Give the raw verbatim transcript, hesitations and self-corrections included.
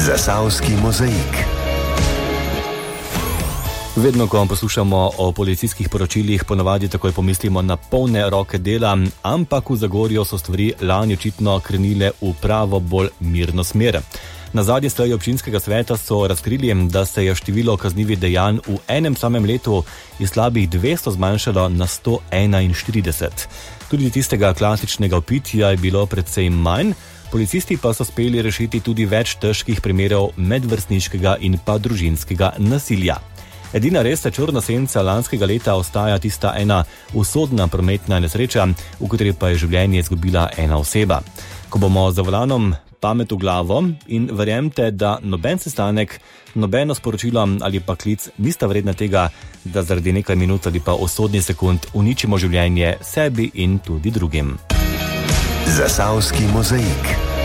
Zasavski mozaik. Vedno, ko poslušamo o policijskih poročilih, ponavadi takoj pomislimo na polne roke dela, ampak v Zagorju so stvari lani očitno krenile v pravo bolj mirno smer. Na zadnji seji občinskega sveta so razkrili, da se je število kaznivih dejanj v enem samem letu iz slabih dvesto zmanjšalo na sto enainštirideset. Tudi tistega klasičnega vpitja je bilo precej manj, policisti pa so uspeli rešiti tudi več težkih primerov medvrstniškega in pa družinskega nasilja. Edina res črna senca lanskega leta ostaja tista ena usodna prometna nesreča, v kateri pa je življenje izgubila ena oseba. Ko bomo za volanom, pamet v glavo in verjemite, da noben sestanek, nobeno sporočilo ali pa klic nista vredna tega, da zaradi nekaj minut ali pa usodnih sekund uničimo življenje sebi in tudi drugim. Zasavski mozaik.